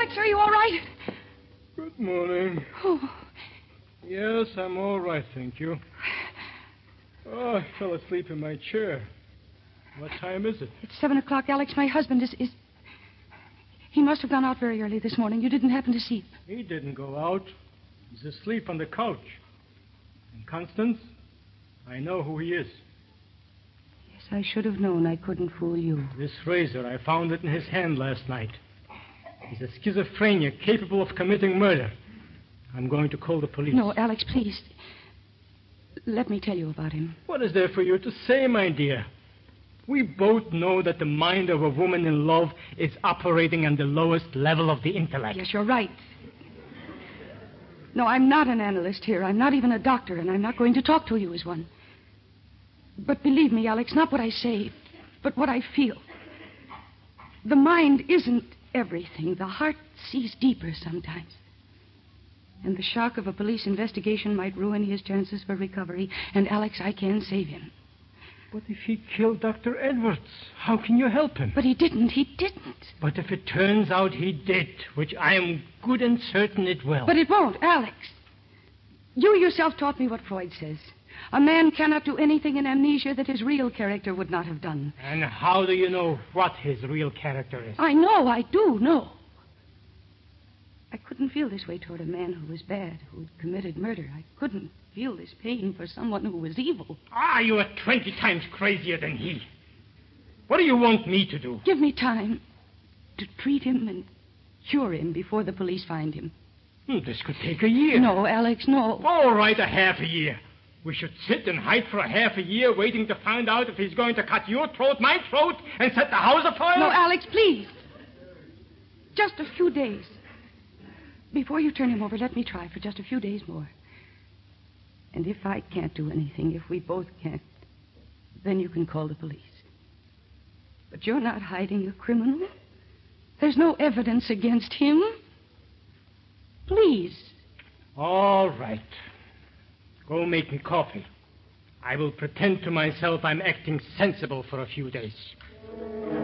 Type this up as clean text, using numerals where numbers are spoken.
Alex, are you all right? Good morning. Oh. Yes, I'm all right, thank you. Oh, I fell asleep in my chair. What time is it? It's 7 o'clock, Alex. My husband is... He must have gone out very early this morning. You didn't happen to see him. He didn't go out. He's asleep on the couch. And Constance, I know who he is. Yes, I should have known I couldn't fool you. This razor, I found it in his hand last night. He's a schizophrenic capable of committing murder. I'm going to call the police. No, Alex, please. Let me tell you about him. What is there for you to say, my dear? We both know that the mind of a woman in love is operating on the lowest level of the intellect. Yes, you're right. No, I'm not an analyst here. I'm not even a doctor, and I'm not going to talk to you as one. But believe me, Alex, not what I say, but what I feel. The mind isn't everything. The heart sees deeper sometimes. And the shock of a police investigation might ruin his chances for recovery. And, Alex, I can save him. But if he killed Dr. Edwards, how can you help him? But he didn't. He didn't. But if it turns out he did, which I am good and certain it will. But it won't, Alex. You yourself taught me what Freud says. A man cannot do anything in amnesia that his real character would not have done. And how do you know what his real character is? I know. I do know. I couldn't feel this way toward a man who was bad, who had committed murder. I couldn't feel this pain for someone who was evil. You are 20 times crazier than he. What do you want me to do? Give me time to treat him and cure him before the police find him. This could take a year. No, Alex, no. All right, a half a year. We should sit and hide for a half a year waiting to find out if he's going to cut your throat, my throat, and set the house afire? No, Alex, please. Just a few days. Before you turn him over, let me try for just a few days more. And if I can't do anything, if we both can't, then you can call the police. But you're not hiding a criminal. There's no evidence against him. Please. All right. Go make me coffee. I will pretend to myself I'm acting sensible for a few days.